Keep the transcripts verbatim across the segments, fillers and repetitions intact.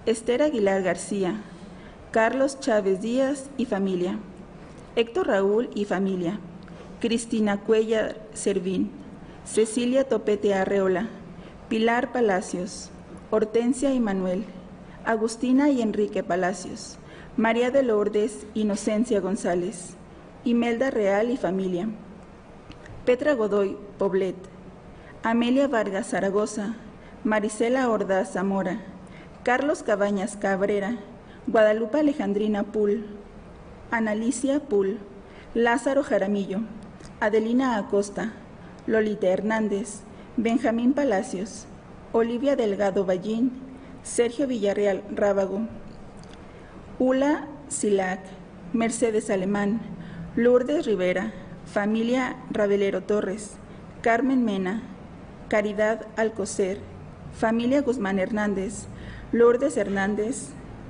Esther Aguilar García, Carlos Chávez Díaz y familia, Héctor Raúl y familia, Cristina Cuellar Servín, Cecilia Topete Arreola, Pilar Palacios, Hortensia y Manuel, Agustina y Enrique Palacios, María de Lourdes Inocencia González, Imelda Real y familia, Petra Godoy Poblet, Amelia Vargas Zaragoza, Marisela Ordaz Zamora, Carlos Cabañas Cabrera, Guadalupe Alejandrina Pul, Analicia Pul, Lázaro Jaramillo, Adelina Acosta, Lolita Hernández, Benjamín Palacios, Olivia Delgado Ballín, Sergio Villarreal Rábago, Ula Silac, Mercedes Alemán, Lourdes Rivera, familia Rabelero Torres, Carmen Mena, Caridad Alcocer, familia Guzmán Hernández, Lourdes Hernández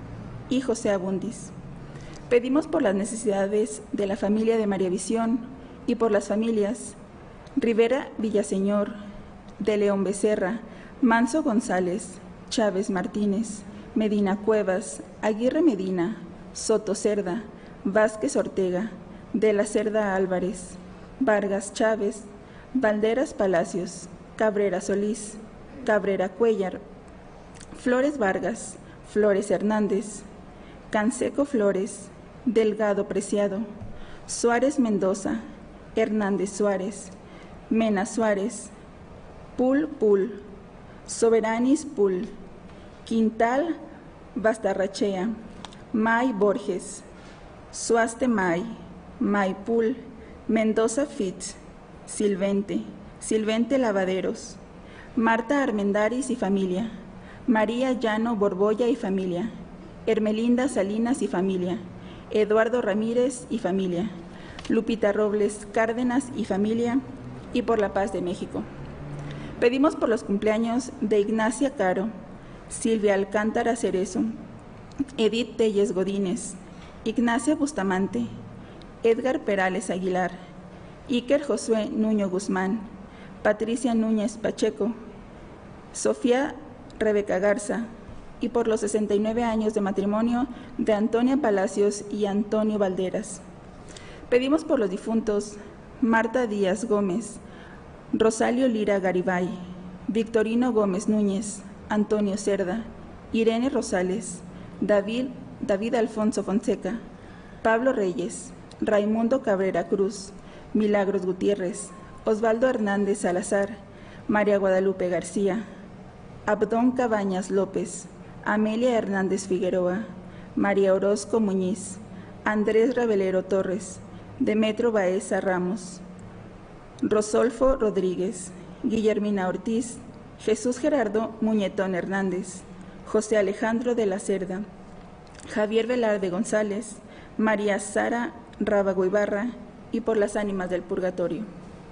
y José Abundis. Pedimos por las necesidades de la familia de María Visión y por las familias Rivera Villaseñor, de León Becerra, Manso González, Chávez Martínez, Medina Cuevas, Aguirre Medina, Soto Cerda, Vázquez Ortega, de la Cerda Álvarez, Vargas Chávez, Valderas Palacios, Cabrera Solís, Cabrera Cuellar, Flores Vargas, Flores Hernández, Canseco Flores, Delgado Preciado, Suárez Mendoza, Hernández Suárez, Mena Suárez, Pul Pul, Soberanis Pul, Quintal Bastarrachea, May Borges, Suaste May, May Pul, Mendoza Fitz, Silvente, Silvente Lavaderos, Marta Armendáriz y familia, María Llano Borbolla y familia, Hermelinda Salinas y familia, Eduardo Ramírez y familia, Lupita Robles Cárdenas y familia, y por la paz de México. Pedimos por los cumpleaños de Ignacia Caro, Silvia Alcántara Cerezo, Edith Telles Godínez, Ignacia Bustamante, Edgar Perales Aguilar, Iker Josué Nuño Guzmán, Patricia Núñez Pacheco, Sofía Rebeca Garza, y por los sesenta y nueve años de matrimonio de Antonia Palacios y Antonio Valderas. Pedimos por los difuntos Marta Díaz Gómez, Rosalio Lira Garibay, Victorino Gómez Núñez, Antonio Cerda, Irene Rosales, David, David Alfonso Fonseca, Pablo Reyes, Raimundo Cabrera Cruz, Milagros Gutiérrez, Osvaldo Hernández Salazar, María Guadalupe García, Abdón Cabañas López, Amelia Hernández Figueroa, María Orozco Muñiz, Andrés Rabelero Torres, Demetrio Baeza Ramos, Rosolfo Rodríguez, Guillermina Ortiz, Jesús Gerardo Muñetón Hernández, José Alejandro de la Cerda, Javier Velarde González, María Sara Rábago Ibarra, y por las ánimas del purgatorio.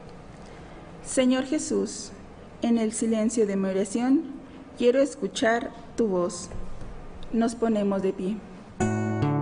Señor Jesús, en el silencio de mi oración, quiero escuchar tu voz. Nos ponemos de pie.